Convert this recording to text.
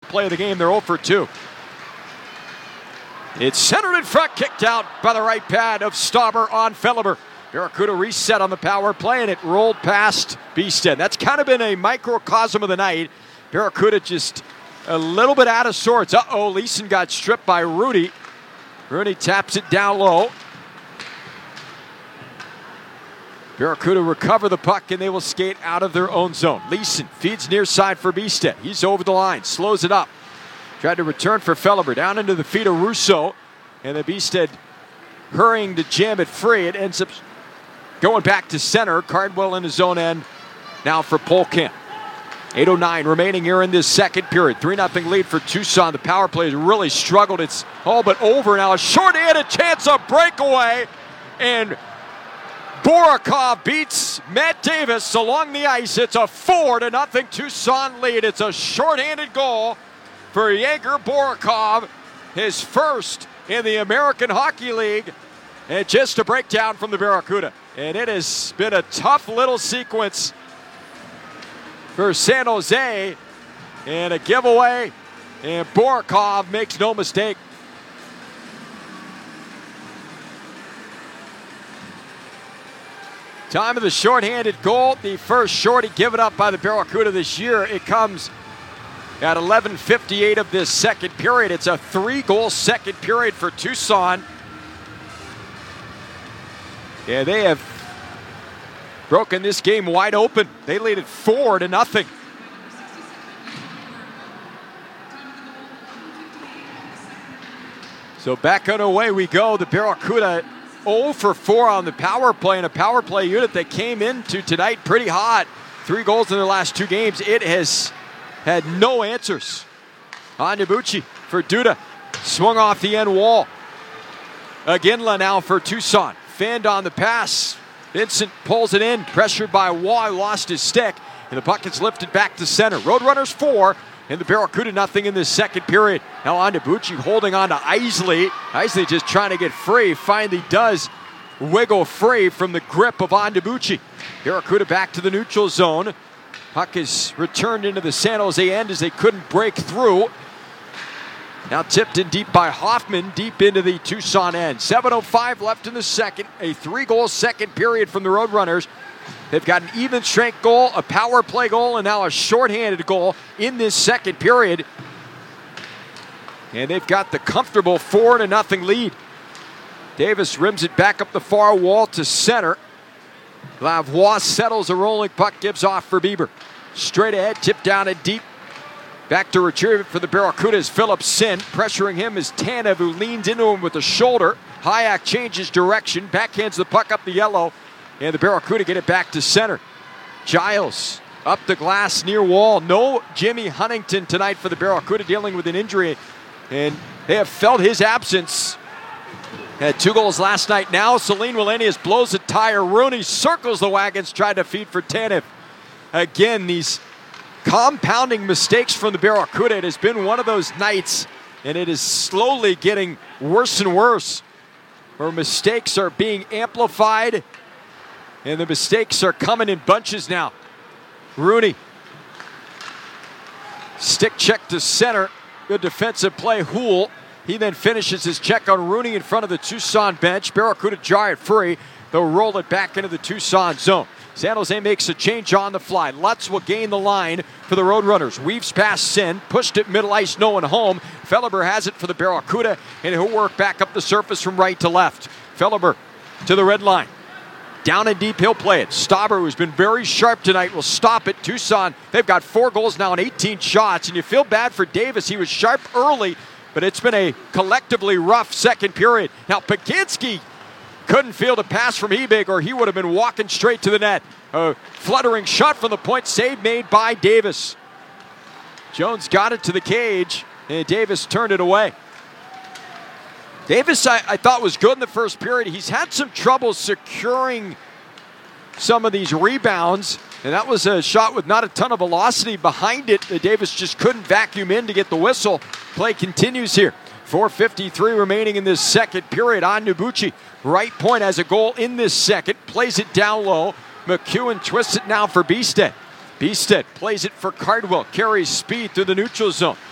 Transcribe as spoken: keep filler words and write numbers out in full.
play of the game. They're oh for two. It's centered in front, kicked out by the right pad of Stauber on Felleber. Barracuda reset on the power play, and it rolled past Beested. That's kind of been a microcosm of the night. Barracuda just a little bit out of sorts. Uh-oh, Leeson got stripped by Rooney. Rooney taps it down low. Barracuda recover the puck, and they will skate out of their own zone. Leeson feeds near side for Beested. He's over the line, slows it up. Tried to return for Felleber, down into the feet of Russo. And the Beested hurrying to jam it free. It ends up going back to center. Cardwell in his own end now for Polkamp. eight oh nine remaining here in this second period. three nothing lead for Tucson. The power play has really struggled. It's all but over now. A short-handed chance of breakaway. And Borakov beats Matt Davis along the ice. It's a four to nothing Tucson lead. It's a short-handed goal for Yegor Borakov, his first in the American Hockey League. And just a breakdown from the Barracuda. And it has been a tough little sequence for San Jose. And a giveaway. And Borakov makes no mistake. Time of the shorthanded goal. The first shorty given up by the Barracuda this year. It comes at eleven fifty-eight of this second period. It's a three-goal second period for Tucson. Yeah, they have broken this game wide open. They lead it four to nothing. So back underway we go. The Barracuda oh for four on the power play, and a power play unit that came into tonight pretty hot. Three goals in their last two games. It has had no answers. Onyebuchi for Duda. Swung off the end wall. Iginla now for Tucson. Fanned on the pass. Vincent pulls it in. Pressured by Waugh. Lost his stick. And the puck gets lifted back to center. Roadrunners four. And the Barracuda nothing in this second period. Now Onyebuchi holding on to Isley. Isley just trying to get free. Finally does wiggle free from the grip of Onyebuchi. Barracuda back to the neutral zone. Puck is returned into the San Jose end as they couldn't break through. Now tipped in deep by Hoffman, deep into the Tucson end. seven oh five left in the second. A three-goal second period from the Roadrunners. They've got an even strength goal, a power play goal, and now a shorthanded goal in this second period. And they've got the comfortable four to nothing lead. Davis rims it back up the far wall to center. Lavoie settles a rolling puck, gives off for Bieber. Straight ahead, tipped down and deep. Back to retrieve it for the Barracuda is Philip Sin. Pressuring him is Tanev, who leans into him with a shoulder. Hayek changes direction, backhands the puck up the yellow, and the Barracuda get it back to center. Giles up the glass near wall. No Jimmy Huntington tonight for the Barracuda, dealing with an injury, and they have felt his absence. Had two goals last night. Now Celine Wallenius blows a tire. Rooney circles the wagons, tried to feed for Tanev. Again, these compounding mistakes from the Barracuda. It has been one of those nights, and it is slowly getting worse and worse, where mistakes are being amplified, and the mistakes are coming in bunches now. Rooney. Stick check to center. Good defensive play. Houle. He then finishes his check on Rooney in front of the Tucson bench. Barracuda jar it free. They'll roll it back into the Tucson zone. San Jose makes a change on the fly. Lutz will gain the line for the Roadrunners. Weaves past Sin. Pushed it middle ice, no one home. Felleber has it for the Barracuda, and he'll work back up the surface from right to left. Felleber to the red line. Down and deep, he'll play it. Stauber, who's been very sharp tonight, will stop it. Tucson, they've got four goals now and eighteen shots, and you feel bad for Davis. He was sharp early, but it's been a collectively rough second period. Now, Paginski couldn't field a pass from Hebig, or he would have been walking straight to the net. A fluttering shot from the point, save made by Davis. Jones got it to the cage, and Davis turned it away. Davis, I, I thought, was good in the first period. He's had some trouble securing some of these rebounds, and that was a shot with not a ton of velocity behind it. Davis just couldn't vacuum in to get the whistle. Play continues here. four fifty-three remaining in this second period. Onyebuchi, right point, has a goal in this second. Plays it down low. McEwen twists it now for Beested. Beested plays it for Cardwell. Carries speed through the neutral zone.